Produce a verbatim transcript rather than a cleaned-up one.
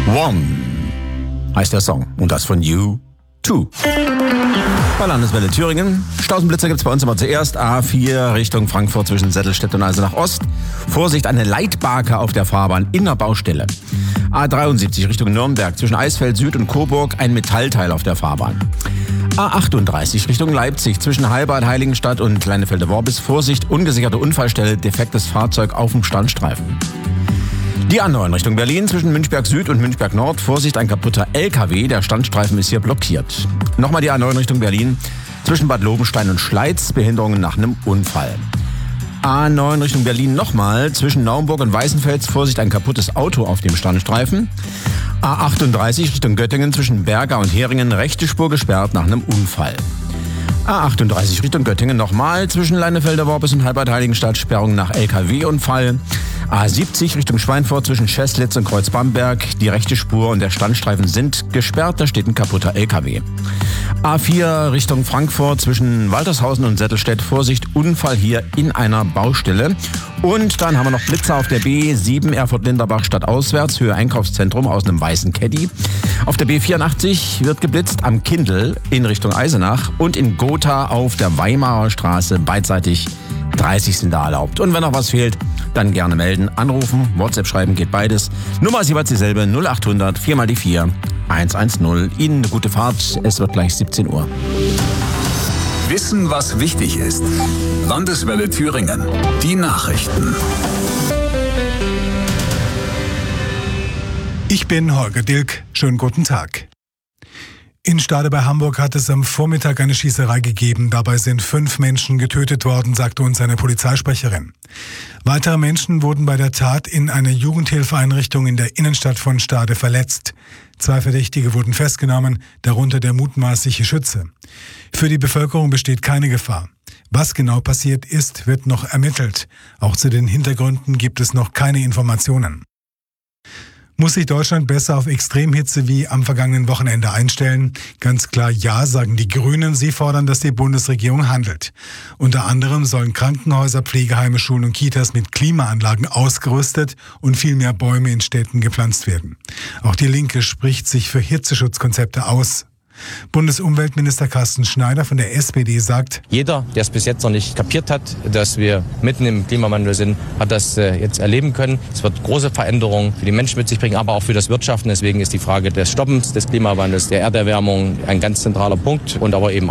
One heißt der Song und das von U zwei. Bei Landeswelle Thüringen. Stausenblitzer gibt es bei uns immer zuerst. A vier Richtung Frankfurt zwischen Settelstedt und Eisenach Ost. Vorsicht, eine Leitbarke auf der Fahrbahn in der Baustelle. A dreiundsiebzig Richtung Nürnberg zwischen Eisfeld Süd und Coburg ein Metallteil auf der Fahrbahn. A achtunddreißig Richtung Leipzig zwischen Heilbad, Heiligenstadt und Leinefelde-Worbis. Vorsicht, ungesicherte Unfallstelle, defektes Fahrzeug auf dem Standstreifen. Die A neun Richtung Berlin zwischen Münchberg Süd und Münchberg Nord. Vorsicht, ein kaputter L K W, der Standstreifen ist hier blockiert. Nochmal die A neun Richtung Berlin zwischen Bad Lobenstein und Schleiz. Behinderungen nach einem Unfall. A neun Richtung Berlin nochmal zwischen Naumburg und Weißenfels. Vorsicht, ein kaputtes Auto auf dem Standstreifen. A achtunddreißig Richtung Göttingen zwischen Berga und Heringen. Rechte Spur gesperrt nach einem Unfall. A achtunddreißig Richtung Göttingen nochmal zwischen Leinefelde-Worbis und Heilbad Heiligenstadt. Sperrung nach L K W-Unfall. A siebzig Richtung Schweinfurt zwischen Scheslitz und Kreuz-Bamberg. Die rechte Spur und der Standstreifen sind gesperrt. Da steht ein kaputter L K W. A vier Richtung Frankfurt zwischen Waltershausen und Settelstedt. Vorsicht, Unfall hier in einer Baustelle. Und dann haben wir noch Blitzer auf der B sieben Erfurt-Linderbach stadtauswärts, Höhe Einkaufszentrum aus einem weißen Caddy. Auf der B vierundachtzig wird geblitzt am Kindl in Richtung Eisenach und in Gotha auf der Weimarer Straße beidseitig dreißig sind da erlaubt. Und wenn noch was fehlt, dann gerne melden, anrufen, WhatsApp schreiben, geht beides. Nummer ist jeweils dieselbe, null achthundert vier mal die vier hundertzehn. Ihnen eine gute Fahrt, es wird gleich siebzehn Uhr. Wissen, was wichtig ist. Landeswelle Thüringen. Die Nachrichten. Ich bin Holger Dilk. Schönen guten Tag. In Stade bei Hamburg hat es am Vormittag eine Schießerei gegeben. Dabei sind fünf Menschen getötet worden, sagte uns eine Polizeisprecherin. Weitere Menschen wurden bei der Tat in einer Jugendhilfeeinrichtung in der Innenstadt von Stade verletzt. Zwei Verdächtige wurden festgenommen, darunter der mutmaßliche Schütze. Für die Bevölkerung besteht keine Gefahr. Was genau passiert ist, wird noch ermittelt. Auch zu den Hintergründen gibt es noch keine Informationen. Muss sich Deutschland besser auf Extremhitze wie am vergangenen Wochenende einstellen? Ganz klar ja, sagen die Grünen. Sie fordern, dass die Bundesregierung handelt. Unter anderem sollen Krankenhäuser, Pflegeheime, Schulen und Kitas mit Klimaanlagen ausgerüstet und viel mehr Bäume in Städten gepflanzt werden. Auch die Linke spricht sich für Hitzeschutzkonzepte aus. Bundesumweltminister Carsten Schneider von der S P D sagt: Jeder, der es bis jetzt noch nicht kapiert hat, dass wir mitten im Klimawandel sind, hat das äh, jetzt erleben können. Es wird große Veränderungen für die Menschen mit sich bringen, aber auch für das Wirtschaften. Deswegen ist die Frage des Stoppens des Klimawandels, der Erderwärmung ein ganz zentraler Punkt und aber eben